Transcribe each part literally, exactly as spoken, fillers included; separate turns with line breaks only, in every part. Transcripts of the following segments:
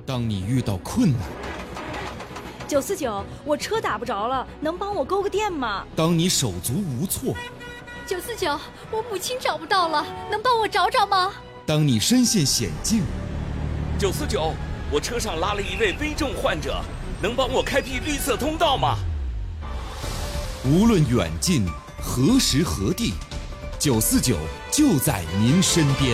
当你遇到困难，
九四九，我车打不着了，能帮我勾个电吗？
当你手足无措，
九四九，我母亲找不到了，能帮我找找吗？
当你身陷险境，
九四九，我车上拉了一位危重患者，能帮我开辟绿色通道吗？
无论远近，何时何地，九四九就在您身边。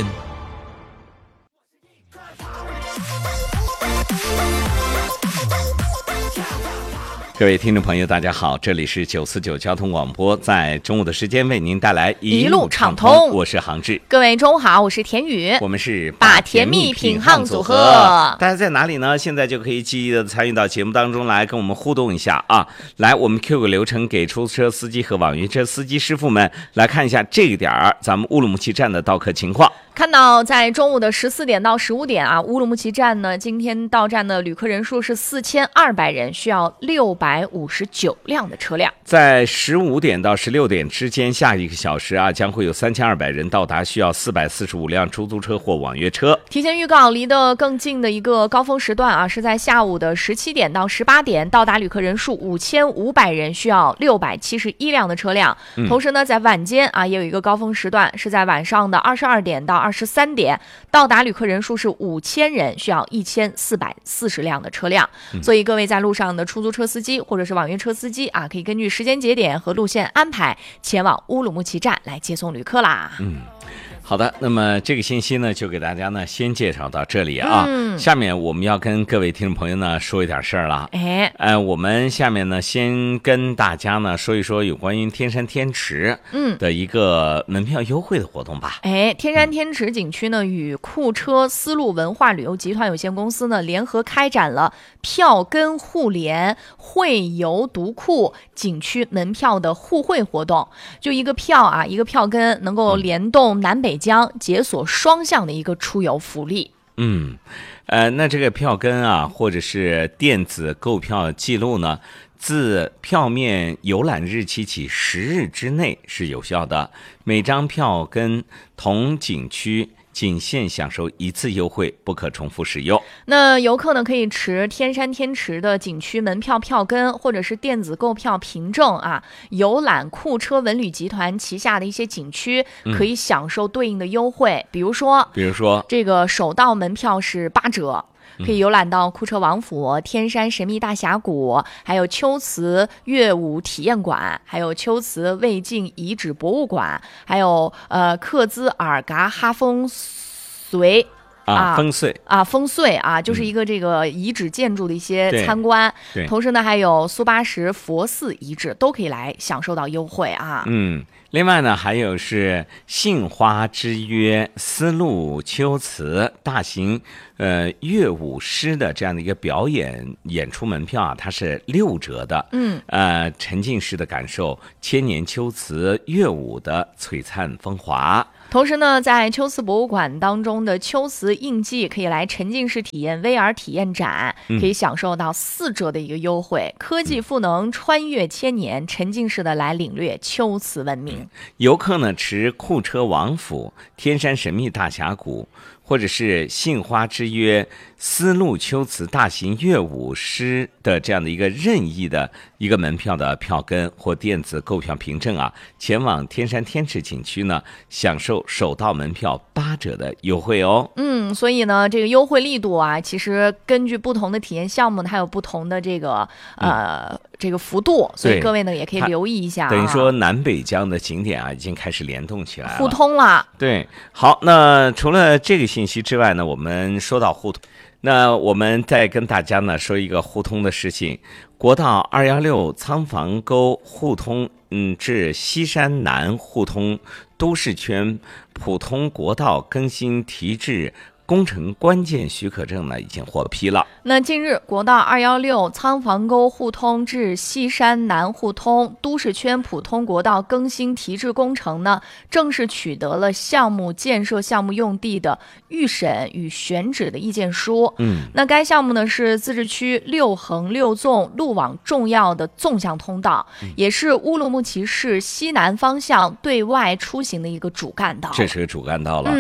各位听众朋友大家好，这里是九四九交通广播，在中午的时间为您带来一路畅通，我是杭志。
各位中午好，我是田宇，
我们是
把甜蜜品夯组合。
大家在哪里呢？现在就可以积极的参与到节目当中来，跟我们互动一下啊！来，我们 Q 个流程给出租车司机和网约车司机师傅们来看一下这个点儿咱们乌鲁木齐站的到客情况。
看到在中午的十四点到十五点啊，乌鲁木齐站呢，今天到站的旅客人数是四千二百人，需要六百五十九辆的车辆。
在十五点到十六点之间，下一个小时啊，将会有三千二百人到达，需要四百四十五辆出租车或网约车。
提前预告，离得更近的一个高峰时段啊，是在下午的十七点到十八点，到达旅客人数五千五百人，需要六百七十一辆的车辆。
嗯、
同时呢，在晚间啊，也有一个高峰时段，是在晚上的二十二点到二十三点，到达旅客人数是五千人，需要一千四百四十辆的车辆。
嗯、
所以各位在路上的出租车司机或者是网约车司机啊，可以根据时间节点和路线安排前往乌鲁木齐站来接送旅客啦。
嗯。好的，那么这个信息呢，就给大家呢先介绍到这里啊。
嗯、
下面我们要跟各位听众朋友呢说一点事儿了。
哎，
呃，我们下面呢先跟大家呢说一说有关于天山天池嗯的一个门票优惠的活动吧。
哎，天山天池景区呢与库车丝路文化旅游集团有限公司呢联合开展了票根互联会游独库景区门票的互惠活动。就一个票啊，一个票根能够联动南北将解锁双向的一个出游福利。
嗯，呃，那这个票根啊，或者是电子购票记录呢，自票面游览日期起十日之内是有效的。每张票根同景区仅限享受一次优惠，不可重复使用。
那游客呢可以持天山天池的景区门票票根或者是电子购票凭证啊，游览库车文旅集团旗下的一些景区，可以享受对应的优惠。嗯、比如说，
比如说
这个首道门票是八折。可以游览到库车王府、天山神秘大峡谷，还有秋瓷乐舞体验馆，还有秋瓷魏晋遗址博物馆，还有呃克孜尔嘎哈风燧。
啊，烽燧
啊，烽燧啊，就是一个这个遗址建筑的一些参观。
对，
同时呢，还有苏巴什佛寺遗址都可以来享受到优惠啊。
嗯，另外呢，还有是杏花之约丝路秋瓷大型呃乐舞诗的这样的一个表演演出门票啊，它是六折的。
嗯，
呃，沉浸式的感受千年秋瓷乐舞的璀璨风华。
同时呢，在秋瓷博物馆当中的秋瓷印记可以来沉浸式体验 V R 体验展，可以享受到四折的一个优惠。嗯、科技赋能穿越千年，沉浸式的来领略秋瓷文明。嗯、
游客呢持库车王府、天山神秘大峡谷，或者是杏花之约丝路秋瓷大型乐舞诗的这样的一个任意的一个门票的票根或电子购票凭证啊，前往天山天池景区呢，享受首道门票八折的优惠哦。
嗯，所以呢，这个优惠力度啊，其实根据不同的体验项目，它有不同的这个呃、嗯、这个幅度，所以各位呢也可以留意一下、啊。
等于说南北疆的景点啊，已经开始联动起来了，
互通了。
对，好，那除了这个信息之外呢，我们说到互通。那我们再跟大家呢说一个互通的事情，国道二一六仓房沟互通，嗯，至西山南互通都市圈普通国道更新提质工程关键许可证呢已经获批了。
那近日，国道二一六仓房沟互通至西山南互通都市圈普通国道更新提质工程呢，正式取得了项目建设项目用地的预审与选址的意见书。
嗯，
那该项目呢是自治区六横六纵路网重要的纵向通道，嗯、也是乌鲁木齐市西南方向对外出行的一个主干道。
这是个主干道了。
嗯，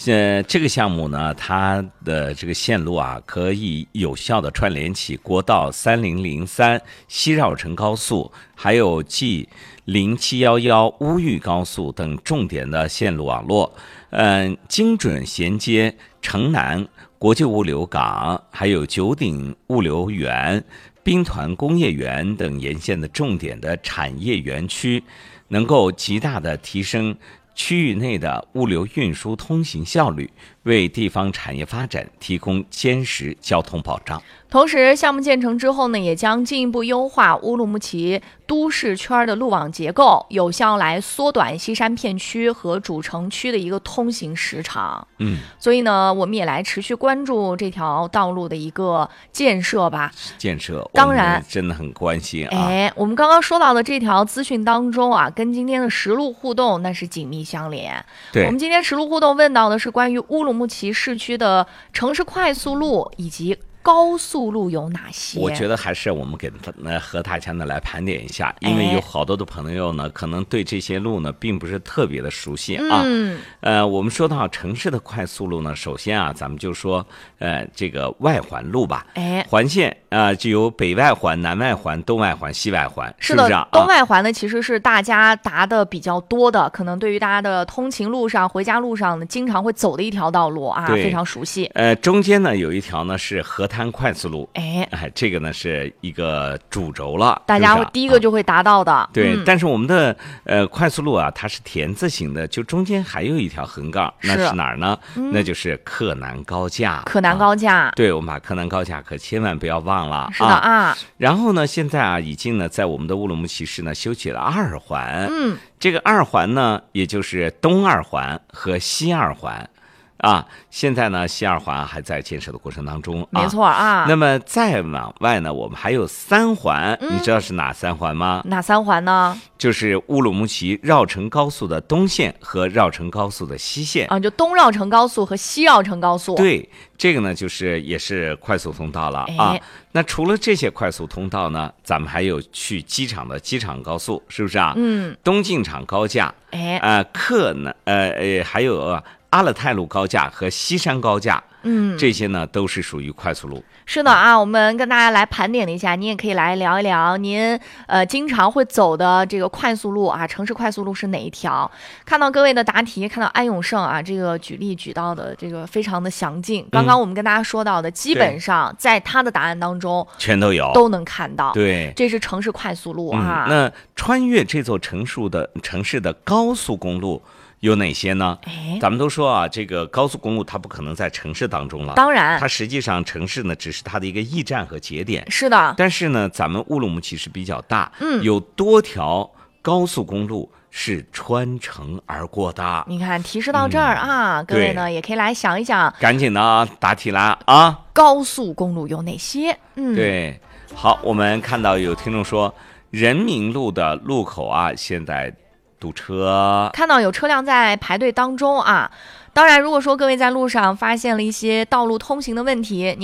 呃，这个项目呢，它的这个线路啊，可以有效的串联起国道三零零三西绕城高速，还有 G 零七一一乌豫高速等重点的线路网络，嗯、呃，精准衔接城南国际物流港，还有九鼎物流园、兵团工业园等沿线的重点的产业园区，能够极大的提升区域内的物流运输通行效率，为地方产业发展提供坚实交通保障。
同时，项目建成之后呢，也将进一步优化乌鲁木齐都市圈的路网结构，有效来缩短西山片区和主城区的一个通行时长。
嗯，
所以呢，我们也来持续关注这条道路的一个建设吧。
建设，
当然
真的很关心啊。
哎，我们刚刚说到的这条资讯当中啊，跟今天的实路互动那是紧密相连。
对，
我们今天实路互动问到的是关于乌鲁木齐市区的城市快速路以及高速路有哪些？
我觉得还是我们给呃和大家呢来盘点一下，因为有好多的朋友呢，可能对这些路呢并不是特别的熟悉啊。
嗯，
呃，我们说到城市的快速路呢，首先啊，咱们就说呃这个外环路吧。
哎，
环线啊、呃，就有北外环、南外环、东外环、西外环，
是的，
是不是啊？
东外环呢其实是大家答的比较多的，可能对于大家的通勤路上、回家路上呢，经常会走的一条道路啊，非常熟悉。
呃，中间呢有一条呢是河滩快速路，
哎
哎，这个呢是一个主轴了，
大家第一个就会达到的。
啊、对、
嗯，
但是我们的呃快速路啊，它是田字形的，就中间还有一条横杠，那是哪儿呢？嗯、那就是克南高架。
克南高架，
啊、对，我们把克南高架可千万不要忘了。
是的啊。啊
然后呢，现在啊，已经呢在我们的乌鲁木齐市呢修起了二环。
嗯，
这个二环呢，也就是东二环和西二环。啊，现在呢，西二环还在建设的过程当中，
没错啊。
那么再往外呢，我们还有三环，
嗯、
你知道是哪三环吗？
哪三环呢？
就是乌鲁木齐绕城高速的东线和绕城高速的西线
啊，就东绕城高速和西绕城高速。
对，这个呢，就是也是快速通道了、
哎、
啊。那除了这些快速通道呢，咱们还有去机场的机场高速，是不是啊？
嗯，
东进场高架，
哎，
呃，克呢，呃呃，还有、呃、阿勒泰路高架和西山高架。
嗯，
这些呢都是属于快速路。
是的啊，我们跟大家来盘点了一下，您也可以来聊一聊您呃经常会走的这个快速路啊，城市快速路是哪一条？看到各位的答题，看到安永胜啊这个举例举到的这个非常的详尽。刚刚我们跟大家说到的，嗯、基本上在他的答案当中
全都有，
都能看到。
对，
这是城市快速路啊。
嗯、那穿越这座城市的城市的高速公路有哪些呢？
哎，
咱们都说啊，这个高速公路它不可能在城市当中了，
当然，
它实际上城市呢只是它的一个驿站和节点。
是的，
但是呢，咱们乌鲁木齐是比较大，
嗯，
有多条高速公路是穿城而过的。
你看，提示到这儿、嗯、啊，各位呢也可以来想一想，
赶紧的啊，答题啦啊！
高速公路有哪些？嗯，
对，好，我们看到有听众说，人民路的路口啊，现在堵车，
看到有车辆在排队当中啊。当然，如果说各位在路上发现了一些道路通行的问题，